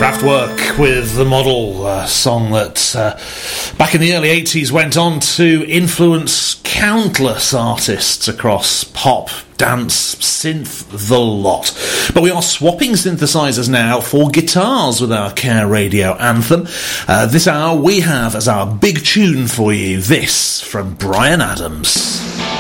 Kraftwerk with The Model, a song that back in the early 80s went on to influence countless artists across pop, dance, synth, the lot. But we are swapping synthesizers now for guitars with our Care Radio anthem. This hour we have as our big tune for you, this from Bryan Adams.